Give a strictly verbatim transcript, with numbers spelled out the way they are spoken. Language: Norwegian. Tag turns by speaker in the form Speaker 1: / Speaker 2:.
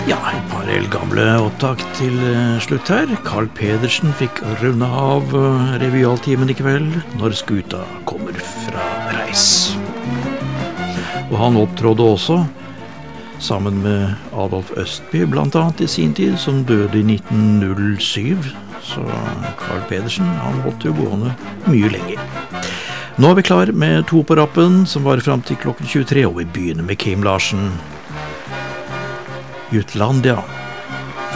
Speaker 1: Ja, et par eldgamle opptak til slutt her. Carl Pedersen fikk runde av revyaltimen i kveld når skuta kommer fra reis. Og han opptrådde også sammen med Adolf Østby blant annet i sin tid, som døde i nitten null syv. Så Carl Pedersen, han holdt jo gående mye lenger. Nå er vi klar med to på rappen, som var frem til klokken tjuetre, og vi begynner med Kim Larsen. Jutlandia.